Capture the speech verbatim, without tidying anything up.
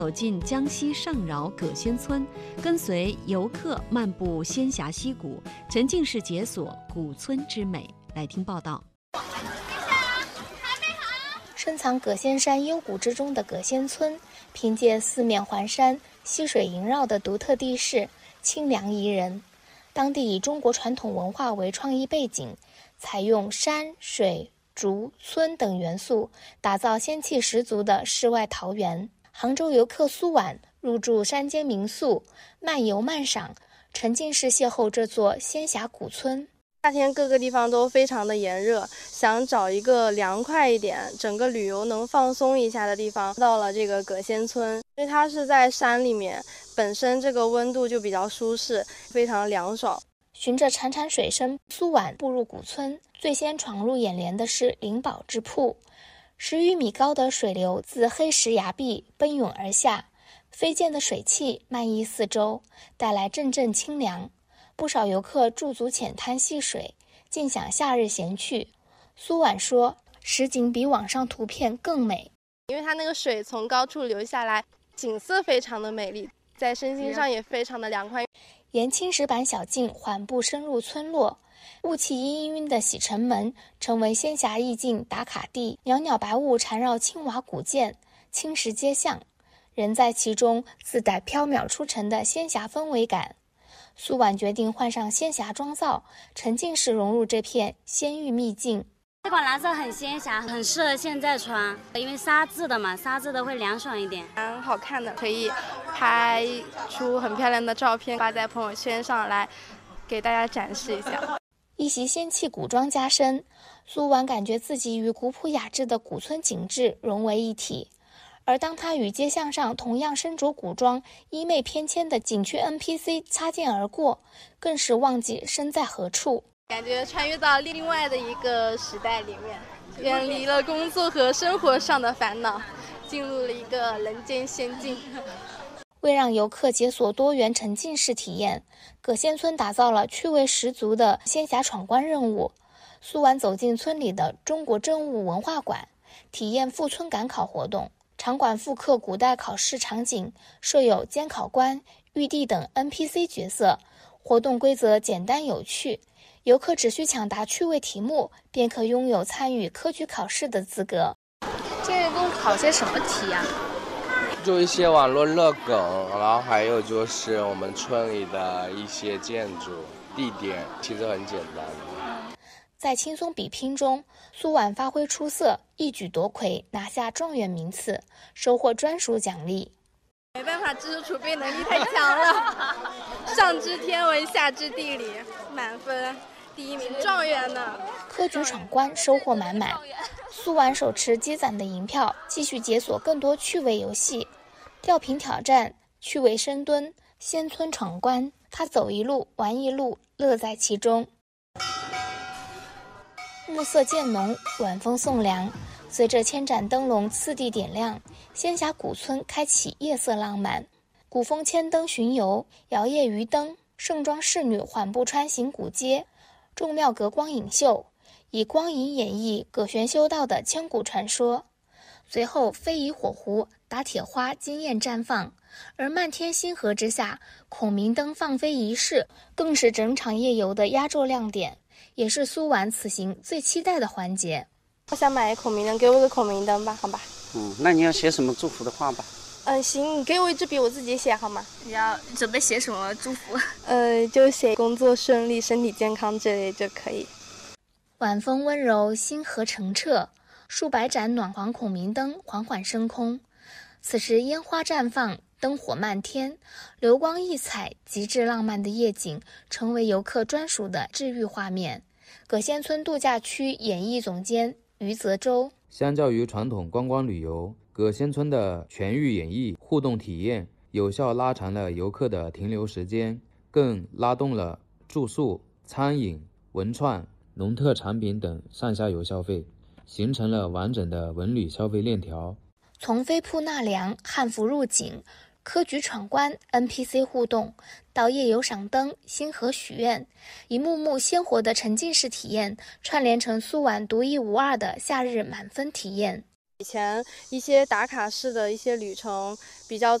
走进江西上饶葛仙村，跟随游客漫步仙峡溪谷，沉浸式解锁古村之美。来听报道。 深藏葛仙山幽谷之中的葛仙村，凭借四面环山、溪水萦绕的独特地势，清凉宜人。当地以中国传统文化为创意背景，采用山水竹村等元素，打造仙气十足的世外桃源。杭州游客苏婉入住山间民宿，漫游漫赏，沉浸式邂逅这座仙峡古村。 夏天各个地方都非常的炎热，想找一个凉快一点，整个旅游能放松一下的地方，到了这个葛仙村，因为它是在山里面，本身这个温度就比较舒适，非常凉爽。 循着潺潺水声，苏婉步入古村，最先闯入眼帘的是灵宝之瀑。十余米高的水流自黑石崖壁奔涌而下，飞溅的水汽漫溢四周，带来阵阵清凉。不少游客驻足浅滩戏水，尽享夏日闲趣。苏婉说，实景比网上图片更美， 因为它那个水从高处流下来，景色非常的美丽，在身心上也非常的凉快。 沿青石板小径缓步深入村落，雾气氤氲的洗尘门成为仙峡意境打卡地，袅袅白雾缠绕青瓦古建、青石街巷，人在其中自带飘渺出尘的仙峡氛围感。苏婉决定换上仙峡妆造，沉浸式融入这片仙域秘境。 这款蓝色很仙侠，很适合现在穿，因为纱质的嘛，纱质的会凉爽一点， 蛮好看的，可以拍出很漂亮的照片发在朋友圈上来给大家展示一下。 一袭仙气古装加身，苏婉感觉自己与古朴雅致的古村景致融为一体。而当他与街巷上同样身着古装、衣袂翩跹的景区 N P C 擦肩而过，更是忘记身在何处， 感觉穿越到另外的一个时代里面，远离了工作和生活上的烦恼，进入了一个人间仙境。 为让游客解锁多元沉浸式体验，葛仙村打造了趣味十足的仙峡闯关任务。苏婉走进村里的中国真物文化馆，体验赴村赶考活动。场馆复刻古代考试场景，设有监考官、玉帝等 N P C 角色。活动规则简单有趣，游客只需抢答趣味题目，便可拥有参与科举考试的资格。 这一共考些什么题啊？ 就一些网络热梗，然后还有就是我们村里的一些建筑地点，其实很简单。 在轻松比拼中，苏婉发挥出色，一举夺魁，拿下状元名次，收获专属奖励。 没办法，知识储备能力太强了，上知天文，下知地理，满分，第一名状元呢。 科举闯关收获满满，苏婉手持积攒的银票，继续解锁更多趣味游戏，吊瓶挑战、趣味深蹲、仙村闯关，他走一路玩一路，乐在其中。暮色渐浓，晚风送凉，随着千盏灯笼次第点亮，仙峡古村开启夜色浪漫。古风千灯巡游，摇曳鱼灯，盛装侍女缓步穿行古街，众庙阁光影秀，以光影演绎葛玄修道的千古传说。随后非遗火狐、打铁花惊艳绽放，而漫天星河之下，孔明灯放飞仪式更是整场夜游的压轴亮点，也是苏婉此行最期待的环节。 我想买孔明灯，给我个孔明灯吧，好吧？ 嗯，那你要写什么祝福的话吧？ 嗯，行，你给我一支笔，我自己写好吗？ 你要准备写什么祝福？ 呃，就写工作顺利、身体健康这类就可以。 晚风温柔，星河澄澈，数百盏暖黄孔明灯缓缓升空。此时烟花绽放，灯火漫天，流光溢彩，极致浪漫的夜景成为游客专属的治愈画面。葛仙村度假区演艺总监余泽洲， 相较于传统观光旅游，葛仙村的全域演艺互动体验有效拉长了游客的停留时间，更拉动了住宿、餐饮、文创、农特产品等上下游消费，形成了完整的文旅消费链条。 从飞瀑纳凉、汉服入境、科举闯关、N P C 互动，到夜游赏灯、星河许愿，一幕幕鲜活的沉浸式体验串联成苏婉独一无二的夏日满分体验。 以前一些打卡式的一些旅程比较